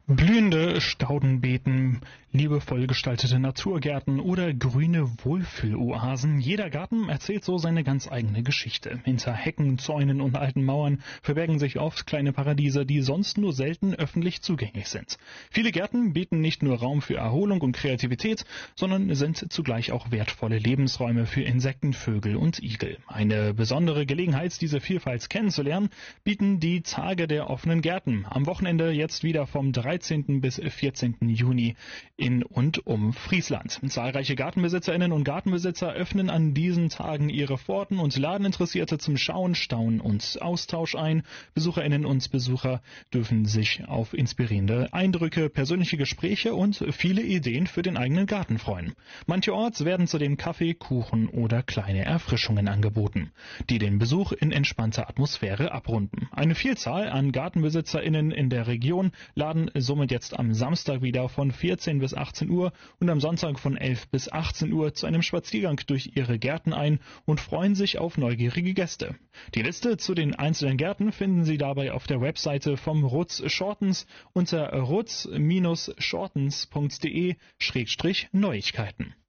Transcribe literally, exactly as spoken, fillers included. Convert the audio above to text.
Blühende Staudenbeeten, liebevoll gestaltete Naturgärten oder grüne Wohlfühloasen. Jeder Garten erzählt so seine ganz eigene Geschichte. Hinter Hecken, Zäunen und alten Mauern verbergen sich oft kleine Paradiese, die sonst nur selten öffentlich zugänglich sind. Viele Gärten bieten nicht nur Raum für Erholung und Kreativität, sondern sind zugleich auch wertvolle Lebensräume für Insekten, Vögel und Igel. Eine besondere Gelegenheit, diese Vielfalt kennenzulernen, bieten die Tage der offenen Gärten. Am Wochenende jetzt wieder vom dreizehnten bis vierzehnten Juni in und um Friesland. Zahlreiche GartenbesitzerInnen und Gartenbesitzer öffnen an diesen Tagen ihre Pforten und laden Interessierte zum Schauen, Staunen und Austausch ein. BesucherInnen und Besucher dürfen sich auf inspirierende Eindrücke, persönliche Gespräche und viele Ideen für den eigenen Garten freuen. Mancherorts werden zudem Kaffee, Kuchen oder kleine Erfrischungen angeboten, die den Besuch in entspannter Atmosphäre abrunden. Eine Vielzahl an GartenbesitzerInnen in der Region laden somit jetzt am Samstag wieder von vierzehn bis achtzehn Uhr und am Sonntag von elf bis achtzehn Uhr zu einem Spaziergang durch ihre Gärten ein und freuen sich auf neugierige Gäste. Die Liste zu den einzelnen Gärten finden Sie dabei auf der Webseite vom Rutz Shortens unter rutz Bindestrich shortens punkt de Schrägstrich Neuigkeiten.